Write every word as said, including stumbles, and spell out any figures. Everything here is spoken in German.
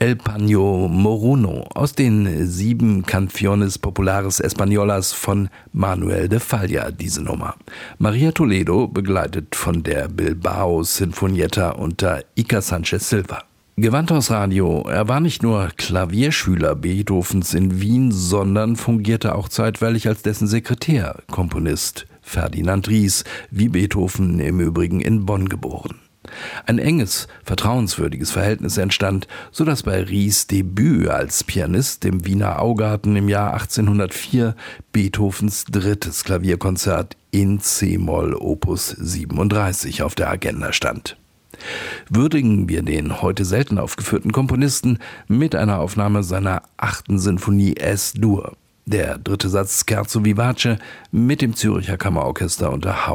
El Paño Moruno aus den sieben Canciones Populares Españolas von Manuel de Falla, diese Nummer. Maria Toledo, begleitet von der Bilbao Sinfonietta unter Iker Sánchez Silva. Gewandhaus Radio, er war nicht nur Klavierschüler Beethovens in Wien, sondern fungierte auch zeitweilig als dessen Sekretär, Komponist Ferdinand Ries, wie Beethoven im Übrigen in Bonn geboren. Ein enges, vertrauenswürdiges Verhältnis entstand, sodass bei Ries' Debüt als Pianist im Wiener Augarten im Jahr achtzehnhundertvier Beethovens drittes Klavierkonzert in C-Moll Opus siebenunddreißig auf der Agenda stand. Würdigen wir den heute selten aufgeführten Komponisten mit einer Aufnahme seiner achten Sinfonie Es-Dur, der dritte Satz Scherzo vivace mit dem Zürcher Kammerorchester unter